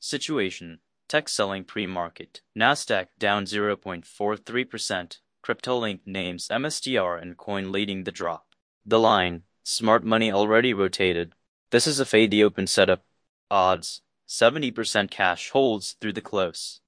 Situation. Tech selling pre-market. Nasdaq down 0.43%. CryptoLink names MSTR and coin leading the drop. The line. Smart money already rotated. This is a fade the open setup. Odds. 70% cash holds through the close.